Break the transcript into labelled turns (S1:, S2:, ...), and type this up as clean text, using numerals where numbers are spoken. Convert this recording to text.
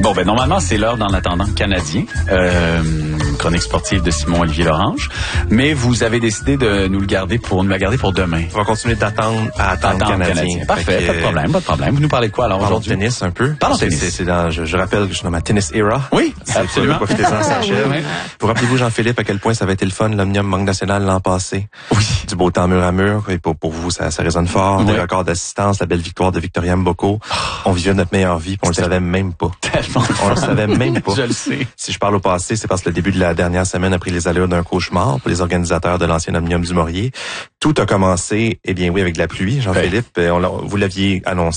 S1: Bon, ben normalement, c'est l'heure dans l'attendant canadien. Chronique sportive de Simon-Olivier Lorange. Mais vous avez décidé de nous la garder pour demain.
S2: On va continuer d'attendre à attendre Canadien.
S1: Parfait, pas de problème. Vous nous parlez de quoi alors aujourd'hui?
S2: Parlons de tennis un peu.
S1: Parlons de tennis.
S2: Je rappelle que je suis dans ma tennis era.
S1: Oui, absolument.
S2: Profitez-en, ça achève.
S1: Oui.
S2: Vous rappelez-vous, Jean-Philippe, à quel point ça avait été le fun, l'Omnium Banque Nationale l'an passé?
S1: Oui.
S2: Du beau temps mur à mur. Et pour vous, ça résonne fort. Des records d'assistance, la belle victoire de Victoria Mboko. On vivait notre meilleure vie, puis on le savait même pas.
S1: Tellement.
S2: On le savait même pas.
S1: Je le sais.
S2: Si je parle au passé, c'est parce que le début de la dernière semaine a pris les allures d'un cauchemar pour les organisateurs de l'ancien Omnium du Maurier. Tout a commencé, eh bien oui, avec de la pluie, Jean-Philippe. Vous l'aviez annoncé.